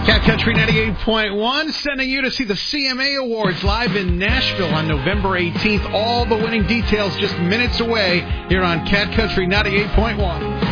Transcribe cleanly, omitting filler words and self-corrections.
Cat Country 98.1 sending you to see the CMA Awards live in Nashville on November 18th. All the winning details just minutes away here on Cat Country 98.1.